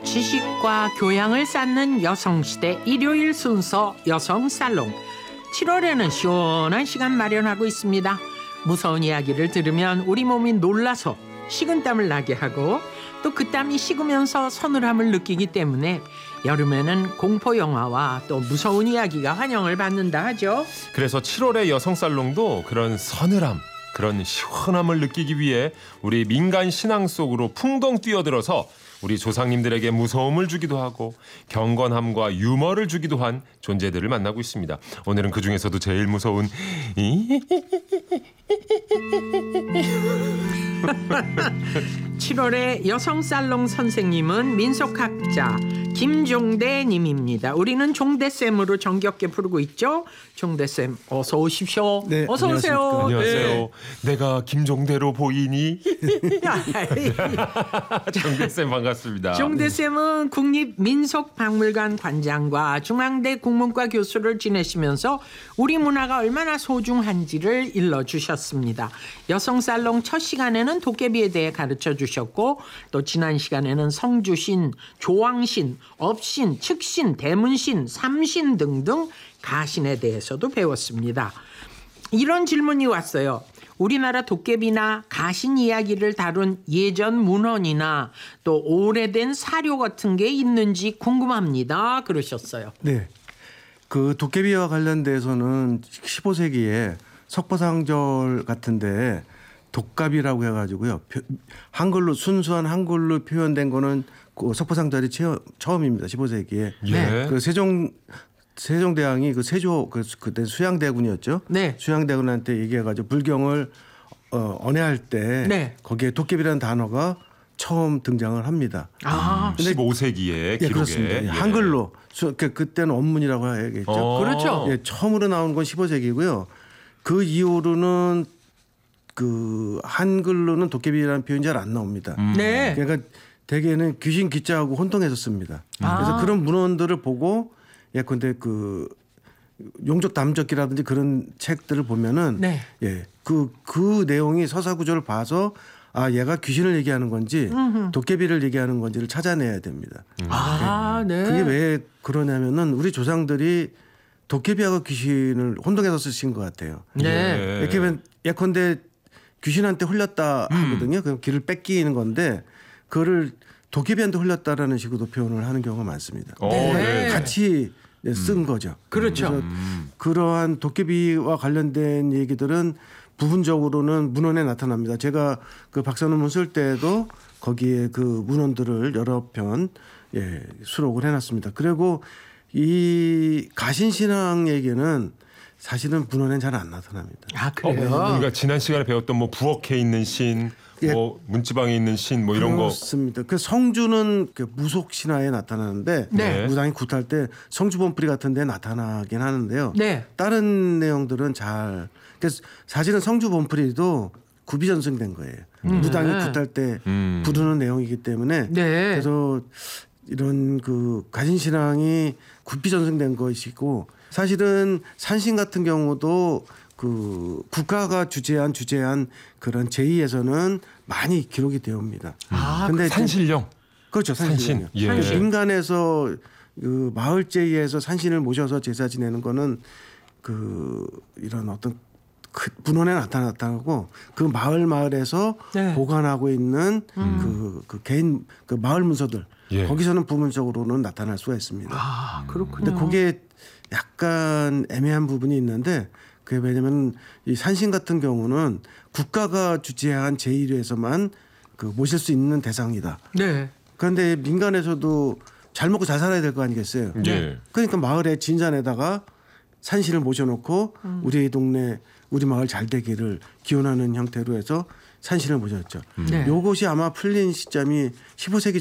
지식과 교양을 쌓는 여성시대 일요일 순서 여성살롱. 7월에는 시원한 시간 마련하고 있습니다. 무서운 이야기를 들으면 우리 몸이 놀라서 식은땀을 나게 하고 또 그 땀이 식으면서 서늘함을 느끼기 때문에 여름에는 공포 영화와 또 무서운 이야기가 환영을 받는다 하죠. 그래서 7월의 여성살롱도 그런 서늘함, 그런 시원함을 느끼기 위해 우리 민간 신앙 속으로 풍덩 뛰어들어서 우리 조상님들에게 무서움을 주기도 하고 경건함과 유머를 주기도 한 존재들을 만나고 있습니다. 오늘은 그중에서도 제일 무서운 7월의 여성살롱 선생님은 민속학자 김종대 님입니다. 우리는 종대쌤으로 정겹게 부르고 있죠. 종대쌤 어서 오십시오. 네, 어서 오세요. 안녕하세요. 네. 내가 김종대로 보이니? 종대쌤 반갑습니다. 종대쌤은 국립민속박물관 관장과 중앙대 국문과 교수를 지내시면서 우리 문화가 얼마나 소중한지를 일러주셨습니다. 여성살롱 첫 시간에는 도깨비에 대해 가르쳐 주셨고 또 지난 시간에는 성주신, 조왕신, 업신, 측신, 대문신, 삼신 등등 가신에 대해서도 배웠습니다. 이런 질문이 왔어요. 우리나라 도깨비나 가신 이야기를 다룬 예전 문헌이나 또 오래된 사료 같은 게 있는지 궁금합니다. 그러셨어요. 네, 그 도깨비와 관련돼서는 15세기에 석보상절 같은데 독갑이라고 해가지고요. 한글로 순수한 한글로 표현된 거는 그 석보상절이 처음입니다. 15세기에. 예. 그 세종대왕이 그 세조 그때 수양대군이었죠. 네. 수양대군한테 얘기해가지고 불경을 언해할 때 네. 거기에 도깨비라는 단어가 처음 등장을 합니다. 아, 15세기에 기록에. 그렇습니다. 예. 한글로 그때는 원문이라고 해야겠죠. 그렇죠. 예, 처음으로 나온 건 15세기고요. 그 이후로는 그 한글로는 도깨비라는 표현이 잘 안 나옵니다. 네. 그러니까 대개는 귀신 기자하고 혼동해서 씁니다. 아. 그래서 그런 문헌들을 보고 예컨대 그 용족 담적기라든지 그런 책들을 보면은 네. 예, 그 내용이 서사 구조를 봐서 아 얘가 귀신을 얘기하는 건지 도깨비를 얘기하는 건지를 찾아내야 됩니다. 아, 네. 그게 왜 그러냐면은 우리 조상들이 도깨비하고 귀신을 혼동해서 쓰신 것 같아요. 네. 이렇게 하면 예컨대 귀신한테 홀렸다 하거든요. 그럼 귀를 뺏기는 건데 그거를 도깨비한테 홀렸다라는 식으로 표현을 하는 경우가 많습니다. 네. 같이 쓴 거죠. 그렇죠. 그래서 그러한 도깨비와 관련된 얘기들은 부분적으로는 문헌에 나타납니다. 제가 그 박사 논문 쓸 때도 거기에 그 문헌들을 여러 편 수록을 해놨습니다. 그리고 이 가신신앙 얘기는 사실은 문헌엔 잘 안 나타납니다. 아, 그래요? 우리가 지난 시간에 배웠던 뭐 부엌에 있는 신, 뭐 문지방에 있는 신, 뭐 이런 거. 그렇습니다. 그 성주는 그 무속 신화에 나타나는데 네. 무당이 굿할 때 성주 범프리 같은 데 나타나긴 하는데요. 네. 다른 내용들은 잘. 그래서 사실은 성주 범프리도 구비전승된 거예요. 무당이 굿할 때 부르는 내용이기 때문에. 네. 그래서 이런 그 가신신앙이 구비전승된 것이고 사실은 산신 같은 경우도 그 국가가 주재한 그런 제의에서는 많이 기록이 되옵니다. 아, 근데 산신령. 그렇죠. 산신령. 예. 민간에서 그 마을 제의에서 산신을 모셔서 제사 지내는 거는 그 이런 어떤 문헌에 나타났다고 그 마을에서 네. 보관하고 있는 그 개인 그 마을 문서들 거기서는 부분적으로는 나타날 수가 있습니다. 아, 그렇군요. 근데 그게 약간 애매한 부분이 있는데 그게 왜냐면 이 산신 같은 경우는 국가가 주재한 제의로에서만 그 모실 수 있는 대상이다. 네. 그런데 민간에서도 잘 먹고 잘 살아야 될 거 아니겠어요. 예. 그러니까 마을에 진산에다가 산신을 모셔놓고 우리 동네 우리 마을 잘 되기를 기원하는 형태로 해서 산신을 모셨죠. 네. 요것이 아마 풀린 시점이 15세기